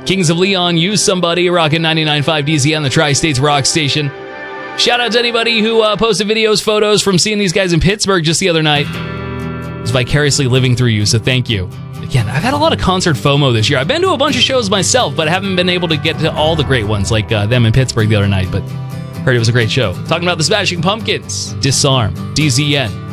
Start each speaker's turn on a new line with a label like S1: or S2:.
S1: Kings of Leon, Use Somebody, rockin' 99.5 DZN, the Tri-States Rock Station. Shout out to anybody who posted videos, photos from seeing these guys in Pittsburgh just the other night. It's vicariously living through you, so thank you. Again, I've had a lot of concert FOMO this year. I've been to a bunch of shows myself, but I haven't been able to get to all the great ones like them in Pittsburgh the other night, but heard it was a great show. Talking about the Smashing Pumpkins, Disarm, DZN.